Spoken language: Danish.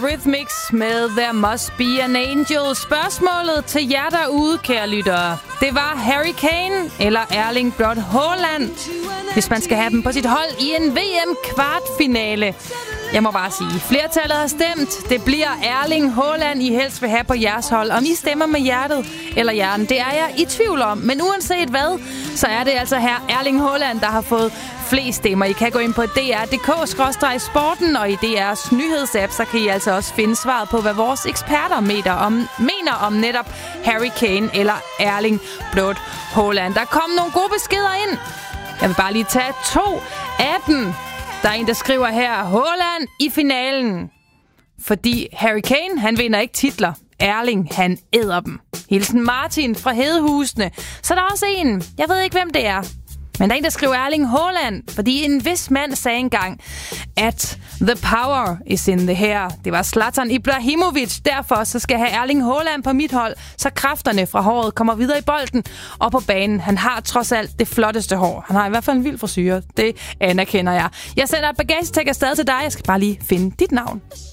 Rhythmics med There Must Be an Angel. Spørgsmålet til jer derude, kære lyttere. Det var Harry Kane eller Erling Braut Haaland, hvis man skal have dem på sit hold i en VM-kvartfinale. Jeg må bare sige, flertallet har stemt. Det bliver Erling Haaland, I helst vil have på jeres hold. Om I stemmer med hjertet eller hjernen, det er jeg i tvivl om. Men uanset hvad, så er det altså her Erling Haaland, der har fået flest stemmer. I kan gå ind på dr.dk/sporten, og i DR's nyhedsapp, så kan I altså også finde svaret på, hvad vores eksperter mener om netop Harry Kane eller Erling Braut Haaland. Der kom nogle gode beskeder ind. Jeg vil bare lige tage 2 af dem. Der er en, der skriver her, Haaland i finalen. Fordi Harry Kane, han vinder ikke titler. Erling, han æder dem. Hilsen Martin fra Hedehusene. Så der er også en, jeg ved ikke, hvem det er. Men der er en, der skriver Erling Haaland, fordi en vis mand sagde engang, at the power is in the hair. Det var Zlatan Ibrahimovic. Derfor så skal jeg have Erling Haaland på mit hold, så kræfterne fra håret kommer videre i bolden og på banen. Han har trods alt det flotteste hår. Han har i hvert fald en vild frisyre. Det anerkender jeg. Jeg sender et bagagetæk afsted til dig. Jeg skal bare lige finde dit navn.